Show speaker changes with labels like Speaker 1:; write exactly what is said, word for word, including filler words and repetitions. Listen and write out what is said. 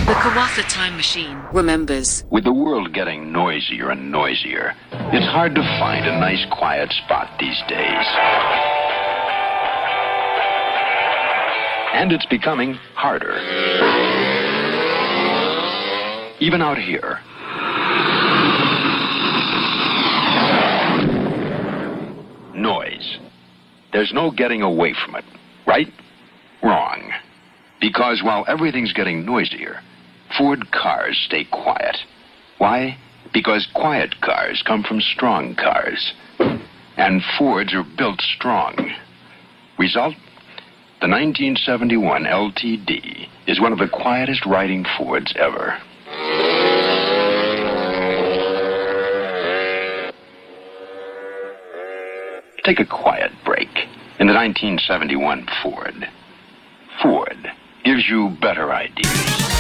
Speaker 1: The Kawatha Time Machine remembers.
Speaker 2: With the world getting noisier and noisier, it's hard to find a nice quiet spot these days. And it's becoming harder. Even out here. Noise. There's no getting away from it, right? Wrong. Because while everything's getting noisier, Ford cars stay quiet. Why? Because quiet cars come from strong cars. And Fords are built strong. Result? The nineteen seventy-one L T D is one of the quietest riding Fords ever. Take a quiet break in the nineteen seventy-one Ford. Ford gives you better ideas.